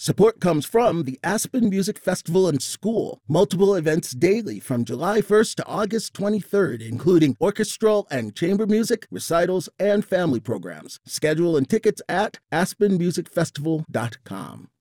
Support comes from the Aspen Music Festival and School. Multiple events daily from July 1st to August 23rd, including orchestral and chamber music, recitals, and family programs. Schedule and tickets at aspenmusicfestival.com.